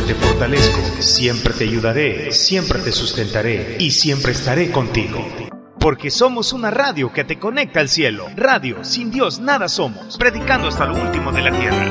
te fortalezco, siempre te ayudaré, siempre te sustentaré y siempre estaré contigo. Porque somos una radio que te conecta al cielo. Radio, sin Dios nada somos, predicando hasta lo último de la tierra.